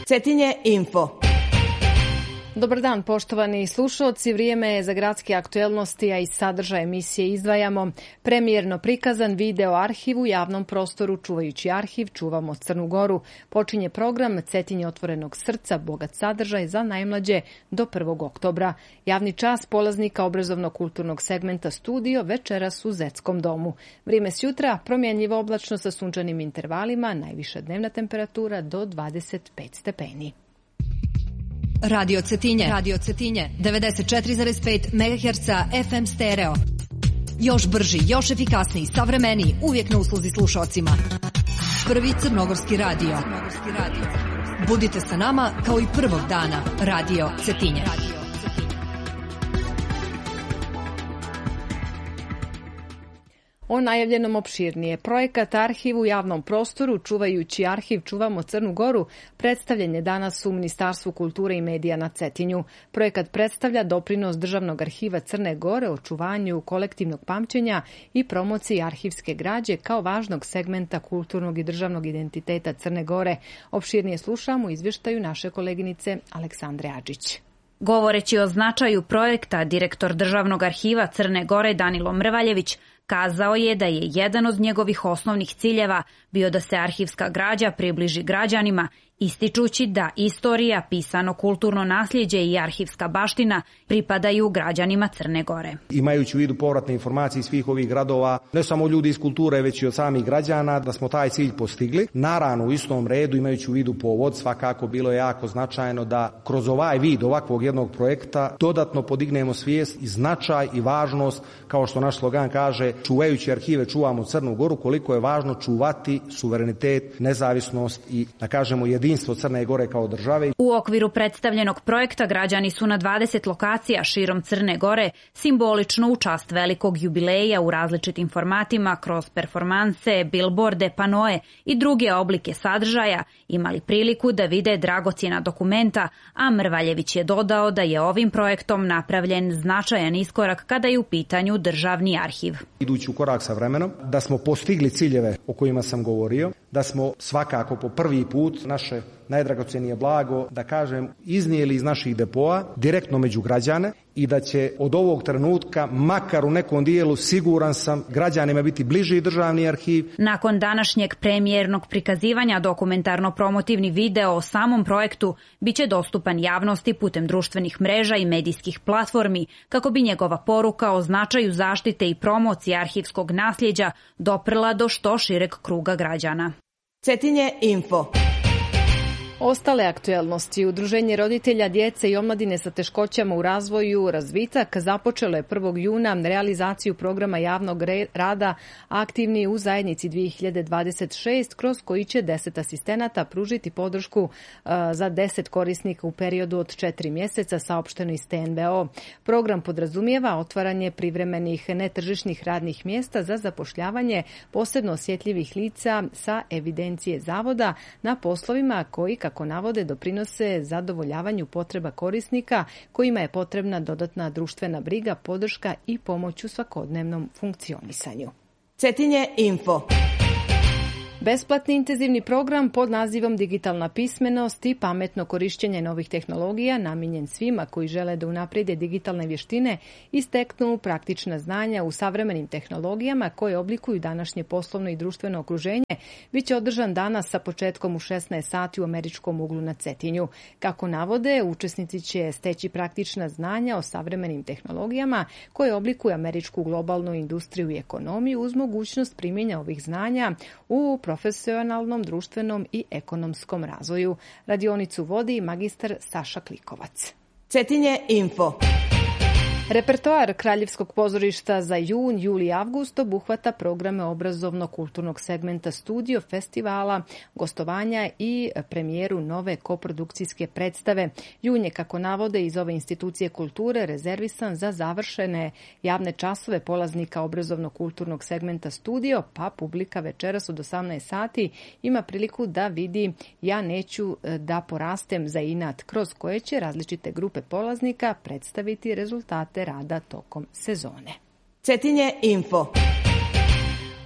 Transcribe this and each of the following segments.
Cetinje Info. Dobar dan, poštovani slušalci. Vrijeme je za gradske aktuelnosti, a iz sadržaja emisije izdvajamo premijerno prikazan video arhiv u javnom prostoru. Čuvajući arhiv, čuvamo Crnu Goru. Počinje program Cetinje otvorenog srca, bogat sadržaj za najmlađe do 1. oktobra. Javni čas polaznika obrazovno-kulturnog segmenta Studio večeras u Zetskom domu. Vrijeme s jutra promjenjivo oblačno sa sunčanim intervalima, najviša dnevna temperatura do 25 stepeni. Radio Cetinje 94,5 MHz FM stereo. Još brži, još efikasniji, savremeniji, uvijek na usluzi slušalcima. Prvi crnogorski radio. Budite sa nama kao i prvog dana. Radio Cetinje. O najavljenom opširnije. Projekat Arhiv u javnom prostoru, čuvajući arhiv, čuvamo Crnu Goru, predstavljen je danas u Ministarstvu kulture i medija na Cetinju. Projekat predstavlja doprinos Državnog arhiva Crne Gore očuvanju kolektivnog pamćenja i promociji arhivske građe kao važnog segmenta kulturnog i državnog identiteta Crne Gore. Opširnije slušamo u izvještaju naše koleginice Aleksandre Adžić. Govoreći o značaju projekta, direktor Državnog arhiva Crne Gore Danilo Mrvaljević kazao je da je jedan od njegovih osnovnih ciljeva bio da se arhivska građa približi građanima, ističući da istorija, pisano kulturno nasljeđe i arhivska baština pripadaju građanima Crne Gore. Imajući u vidu povratne informacije iz svih ovih gradova, ne samo ljudi iz kulture, već i od samih građana, da smo taj cilj postigli. Naravno, u istom redu, imajući u vidu povod, svakako bilo je jako značajno da kroz ovaj vid ovakvog jednog projekta dodatno podignemo svijest i značaj i važnost, kao što naš slogan kaže, čuvajući arhive čuvamo Crnu Goru, koliko je važno čuvati suverenitet, nezavisnost i, da kažemo, jedinstvo Crne Gore kao države. U okviru predstavljenog projekta građani su na 20 lokacija širom Crne Gore simbolično u čast velikog jubileja u različitim formatima kroz performanse, bilborde, panoe i druge oblike sadržaja imali priliku da vide dragocjena dokumenta, a Mrvaljević je dodao da je ovim projektom napravljen značajan iskorak kada je u pitanju državni arhiv. Idući u korak sa vremenom, da smo postigli ciljeve o kojima sam govorio, da smo svakako po prvi put naše najdragocjenije blago, da kažem, iznijeli iz naših depoa direktno među građane i da će od ovog trenutka, makar u nekom dijelu, siguran sam, građanima biti bliži državni arhiv. Nakon današnjeg premijernog prikazivanja dokumentarno-promotivni video o samom projektu biće dostupan javnosti putem društvenih mreža i medijskih platformi kako bi njegova poruka o značaju zaštite i promocije arhivskog nasljeđa doprla do što šireg kruga građana. Cetinje Info. Ostale aktuelnosti. Udruženje roditelja, djece i omladine sa teškoćama u razvoju Razvitak započelo je 1. juna realizaciju programa javnog rada Aktivni u zajednici 2026, kroz koji će 10 asistenata pružiti podršku za 10 korisnika u periodu od 4 mjeseca, saopšteno iz TNBO. Program podrazumijeva otvaranje privremenih netržišnih radnih mjesta za zapošljavanje posebno osjetljivih lica sa evidencije zavoda na poslovima koji, kako navode, doprinose zadovoljavanju potreba korisnika kojima je potrebna dodatna društvena briga, podrška i pomoć u svakodnevnom funkcionisanju. Cetinje Info. Besplatni intenzivni program pod nazivom Digitalna pismenost i pametno korišćenje novih tehnologija namijenjen svima koji žele da unaprijede digitalne vještine i steknu praktična znanja u savremenim tehnologijama koje oblikuju današnje poslovno i društveno okruženje, biće održan danas sa početkom u 16 sati u Američkom uglu na Cetinju. Kako navode, učesnici će steći praktična znanja o savremenim tehnologijama koje oblikuju američku globalnu industriju i ekonomiju uz mogućnost primjenja ovih znanja u profesionalnom, društvenom i ekonomskom razvoju. Radionicu vodi magistar Saša Klikovac. Cetinje Info. Repertoar Kraljevskog pozorišta za jun, juli i avgust obuhvata programe obrazovno-kulturnog segmenta Studio, festivala, gostovanja i premijeru nove koprodukcijske predstave. Jun je, kako navode iz ove institucije kulture, rezervisan za završene javne časove polaznika obrazovno-kulturnog segmenta Studio, pa publika večeras od 18 sati ima priliku da vidi Ja neću da porastem za inat, kroz koje će različite grupe polaznika predstaviti rezultate rada tokom sezone. Cetinje Info.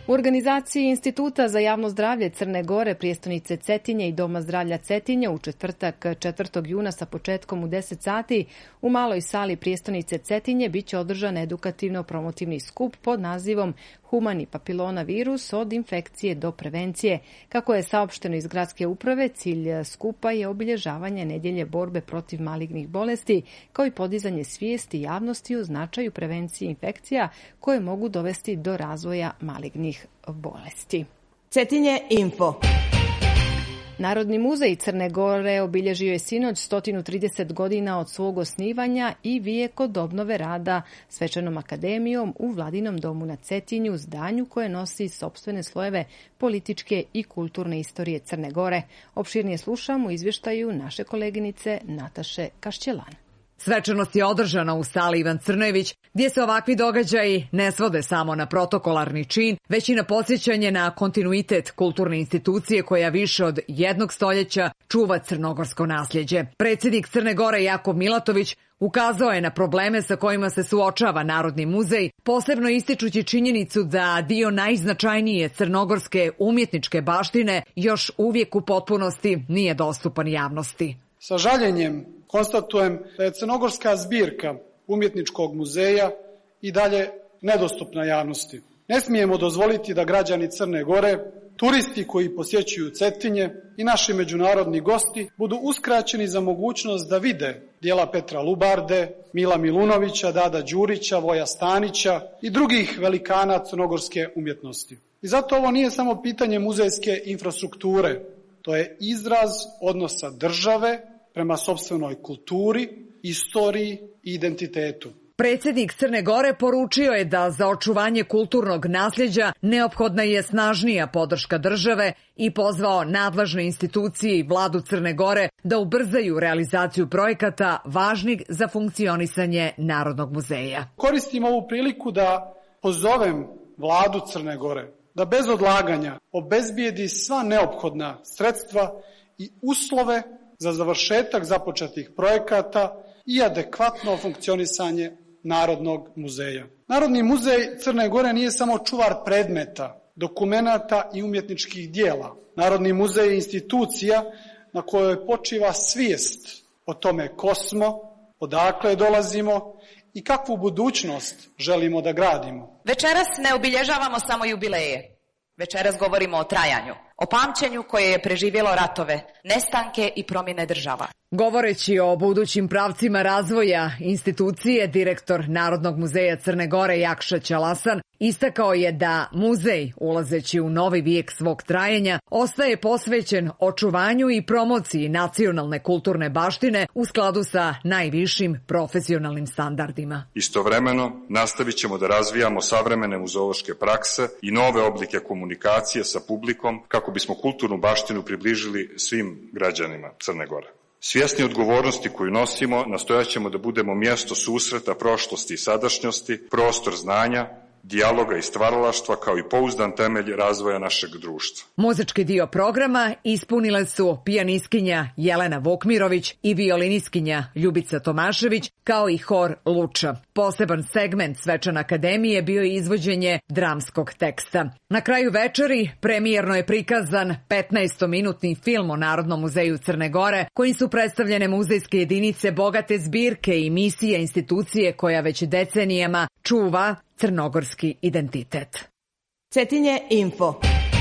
U organizaciji Instituta za javno zdravlje Crne Gore, prijestolnice Cetinje i Doma zdravlja Cetinje u četvrtak 4. juna sa početkom u 10 sati u maloj sali prijestolnice Cetinje biće održan edukativno-promotivni skup pod nazivom Humani papilona virus od infekcije do prevencije. Kako je saopšteno iz gradske uprave, cilj skupa je obilježavanje nedjelje borbe protiv malignih bolesti, kao i podizanje svijesti javnosti o značaju prevencije infekcija koje mogu dovesti do razvoja malignih bolesti. Cetinje info. Narodni muzej Crne Gore obilježio je sinoć 130 godina od svog osnivanja i vijek od obnove rada Svečanom akademijom u Vladinom domu na Cetinju, zdanju koje nosi sopstvene slojeve političke i kulturne istorije Crne Gore. Opširnije slušamo u izvještaju naše koleginice Nataše Kašćelan. Svečanost je održana u sali Ivan Crnojević, gdje se ovakvi događaji ne svode samo na protokolarni čin, već i na podsjećanje na kontinuitet kulturne institucije koja više od jednog stoljeća čuva crnogorsko nasljeđe. Predsjednik Crne Gore Jakov Milatović ukazao je na probleme sa kojima se suočava Narodni muzej, posebno ističući činjenicu da dio najznačajnije crnogorske umjetničke baštine još uvijek u potpunosti nije dostupan javnosti. Sa žaljenjem konstatujem da je crnogorska zbirka umjetničkog muzeja i dalje nedostupna javnosti. Ne smijemo dozvoliti da građani Crne Gore, turisti koji posjećuju Cetinje i naši međunarodni gosti budu uskraćeni za mogućnost da vide djela Petra Lubarde, Mila Milunovića, Dada Đurića, Voja Stanića i drugih velikana crnogorske umjetnosti. I zato ovo nije samo pitanje muzejske infrastrukture, to je izraz odnosa države prema sopstvenoj kulturi, istoriji i identitetu. Predsjednik Crne Gore poručio je da za očuvanje kulturnog nasljeđa neophodna je snažnija podrška države i pozvao nadležne institucije i vladu Crne Gore da ubrzaju realizaciju projekata važnih za funkcionisanje Narodnog muzeja. Koristim ovu priliku da pozovem vladu Crne Gore da bez odlaganja obezbijedi sva neophodna sredstva i uslove za završetak započetih projekata i adekvatno funkcionisanje Narodnog muzeja. Narodni muzej Crne Gore nije samo čuvar predmeta, dokumenata i umjetničkih dijela. Narodni muzej je institucija na kojoj počiva svijest o tome ko smo, odakle dolazimo i kakvu budućnost želimo da gradimo. Večeras ne obilježavamo samo jubileje. Večeras govorimo o trajanju, o pamćenju koje je preživjelo ratove, nestanke i promjene država. Govoreći o budućim pravcima razvoja institucije, direktor Narodnog muzeja Crne Gore Jakša Ćalasan istakao je da muzej, ulazeći u novi vijek svog trajanja, ostaje posvećen očuvanju i promociji nacionalne kulturne baštine u skladu sa najvišim profesionalnim standardima. Istovremeno, nastavit ćemo da razvijamo savremene muzeološke prakse i nove oblike komunikacije sa publikom kako bismo kulturnu baštinu približili svim građanima Crne Gore. Svjesni odgovornosti koju nosimo, nastojaćemo da budemo mjesto susreta prošlosti i sadašnjosti, prostor znanja, dijaloga i stvaralaštva kao i pouzdan temelj razvoja našeg društva. Muzički dio programa ispunile su pijanistkinja Jelena Vukmirović i violinistkinja Ljubica Tomašević, kao i hor Luča. Poseban segment Svečane akademije bio je izvođenje dramskog teksta. Na kraju večeri premijerno je prikazan 15-minutni film o Narodnom muzeju Crne Gore, kojim su predstavljene muzejske jedinice bogate zbirke i misije institucije koja već decenijama čuva crnogorski identitet. Cetinje info.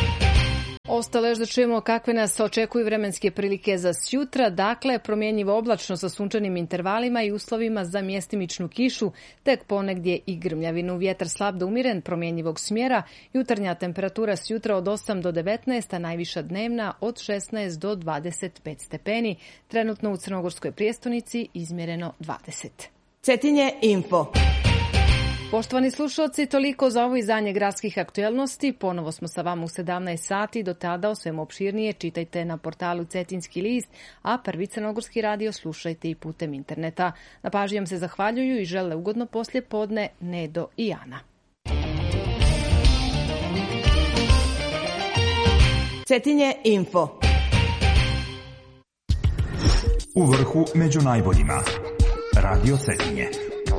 Ostalo još da čujemo kakve nas očekuju vremenske prilike za sjutra, dakle promjenjivo oblačno sa sunčanim intervalima i uslovima za mjestimičnu kišu, tek ponegdje i grmljavinu. Vjetar slab do umiren, promjenjivog smjera, jutarnja temperatura sjutra od 8 do 19, a najviša dnevna od 16 do 25 stepeni. Trenutno u Crnogorskoj prijestolnici izmjereno 20. Cetinje info. Poštovani slušalci, toliko za ovo izdanje gradskih aktuelnosti. Ponovo smo sa vama u 17 sati. Do tada o svemu opširnije čitajte na portalu Cetinski list, a Prvi crnogorski radio slušajte i putem interneta. Na pažnji vam se zahvaljuju i žele ugodno poslijepodne Nedo i Ana. Cetinje info. U vrhu među najboljima. Radio Cetinje.